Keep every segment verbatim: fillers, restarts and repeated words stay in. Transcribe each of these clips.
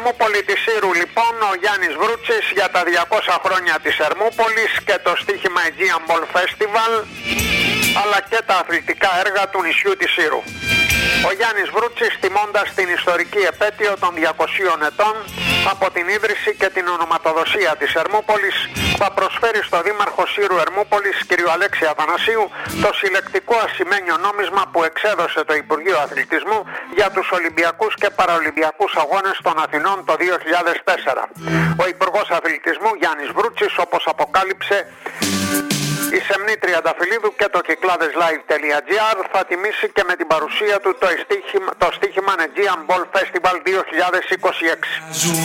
Ερμούπολη της Σύρου λοιπόν ο Γιάννης Βρούτσης για τα διακόσια χρόνια της Ερμούπολης και το στοίχημα Aegean Ball Festival, αλλά και τα αθλητικά έργα του νησιού της Σύρου. Ο Γιάννης Βρούτσης, τιμώντας την ιστορική επέτειο των διακοσίων ετών από την ίδρυση και την ονοματοδοσία της Ερμούπολης, θα προσφέρει στο Δήμαρχο Σύρου Ερμούπολης, κ. Αλέξη Αθανασίου, το συλλεκτικό ασημένιο νόμισμα που εξέδωσε το Υπουργείο Αθλητισμού για τους Ολυμπιακούς και Παραολυμπιακούς Αγώνες των Αθηνών το δύο χιλιάδες τέσσερα. Ο Υπουργός Αθλητισμού Γιάννης Βρούτσης, όπως αποκάλυψε η Σεμνή Τριανταφυλλίδου και το κυκλάδες λάιβ τελεία τζι άρ, θα τιμήσει και με την παρουσία του το στοίχημα, το στοίχημα Aegean Ball Festival δύο χιλιάδες είκοσι έξι.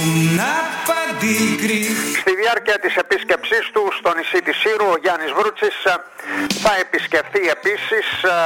Στη διάρκεια της επίσκεψής του στο νησί της Σύρου, ο Γιάννης Βρούτσης θα επισκεφθεί επίσης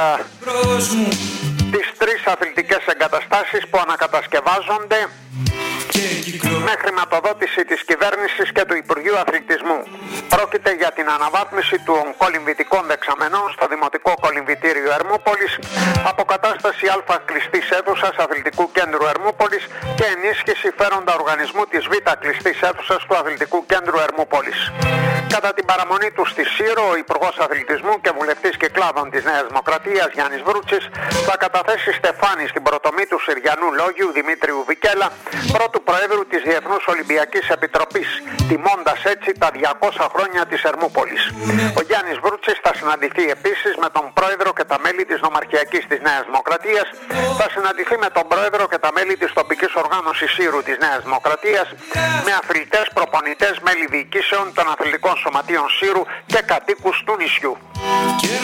τις τρεις αθλητικές εγκαταστάσεις που ανακατασκευάζονται με χρηματοδότηση της κυβέρνησης και του Υπουργείου Αθλητισμού. Πρόκειται για την αναβάθμιση των κολυμβητικών δεξαμενών στο Δημοτικό Κολυμβητήριο Ερμούπολης, αποκατάσταση α κλειστής αίθουσας Αθλητικού Κέντρου Ερμούπολης και ενίσχυση φέροντα οργανισμού της β κλειστής αίθουσας του Αθλητικού Κέντρου Ερμούπολης. Κατά την παραμονή του στη Σύρο, ο Υπουργός Αθλητισμού και βουλευτής κυκλάδων της Νέας Δημοκρατίας Γιάννης Βρούτσης θα καταθέσει στεφάνι στην πρωτομή του Συριανού Λόγιου Δημήτριου Βικέλα, πρώτου Προέδρου της Διεθνούς Ολυμπιακής Επιτροπής, τιμώντας έτσι τα διακόσια χρόνια της Ερμούπολης. Ο Γιάννης Βρούτσης θα συναντηθεί επίσης με τον Πρόεδρο και τα μέλη της Νομαρχιακής της Νέας Δημοκρατίας, θα συναντηθεί με τον Πρόεδρο και τα μέλη της τοπικής οργάνωσης Σύρου της Νέας Δημοκρατίας, με αθλητές, προπονητές, μέλη διοικήσεων των αθλητικών σωματείων Σύρου και κατοίκους του νησιού.